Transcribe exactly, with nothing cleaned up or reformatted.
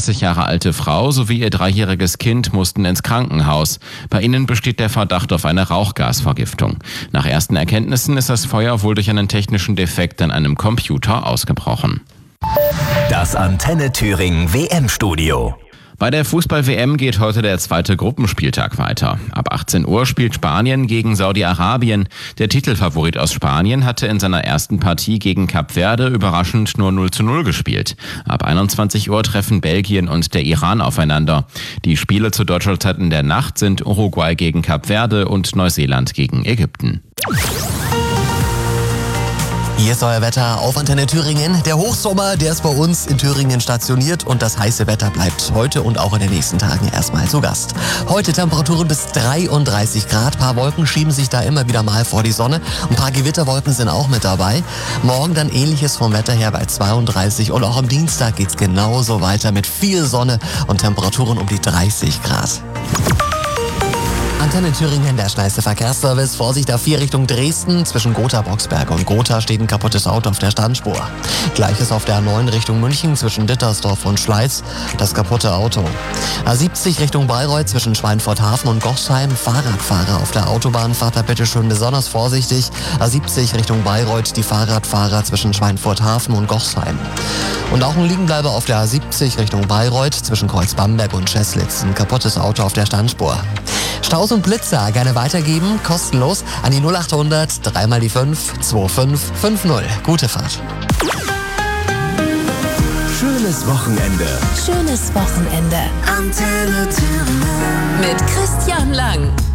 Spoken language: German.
dreißig Jahre alte Frau sowie ihr dreijähriges Kind mussten ins Krankenhaus. Bei ihnen besteht der Verdacht auf eine Rauchgasvergiftung. Nach ersten Erkenntnissen ist das Feuer wohl durch einen technischen Defekt an einem Computer ausgebrochen. Das Antenne Thüringen W M-Studio. Bei der Fußball-W M geht heute der zweite Gruppenspieltag weiter. Ab achtzehn Uhr spielt Spanien gegen Saudi-Arabien. Der Titelfavorit aus Spanien hatte in seiner ersten Partie gegen Kap Verde überraschend nur null zu null gespielt. Ab einundzwanzig Uhr treffen Belgien und der Iran aufeinander. Die Spiele zu deutscher Zeit in der Nacht sind Uruguay gegen Kap Verde und Neuseeland gegen Ägypten. Hier ist euer Wetter auf Antenne Thüringen. Der Hochsommer, der ist bei uns in Thüringen stationiert und das heiße Wetter bleibt heute und auch in den nächsten Tagen erstmal zu Gast. Heute Temperaturen bis dreiunddreißig Grad. Ein paar Wolken schieben sich da immer wieder mal vor die Sonne. Ein paar Gewitterwolken sind auch mit dabei. Morgen dann ähnliches vom Wetter her bei zweiunddreißig und auch am Dienstag geht's genauso weiter mit viel Sonne und Temperaturen um die dreißig Grad. Antenne Thüringen, der schnellste Verkehrsservice. Vorsicht auf vier Richtung Dresden. Zwischen Gotha, Boxberg und Gotha steht ein kaputtes Auto auf der Standspur. Gleiches auf der A neun Richtung München zwischen Dittersdorf und Schleiz. Das kaputte Auto. A siebzig Richtung Bayreuth zwischen Schweinfurthafen und Gochsheim. Fahrradfahrer auf der Autobahn. Fahrt da bitte schön besonders vorsichtig. A siebzig Richtung Bayreuth. Die Fahrradfahrer zwischen Schweinfurthafen und Gochsheim. Und auch ein Liegenbleiber auf der A siebzig Richtung Bayreuth zwischen Kreuz-Bamberg und Scheslitz. Ein kaputtes Auto auf der Standspur. Staus und Blitzer gerne weitergeben, kostenlos an die null achthundert, drei mal die fünf, zwei fünf fünf null. Gute Fahrt. Schönes Wochenende. Schönes Wochenende. Antenne Thüringen. Mit Christian Lang.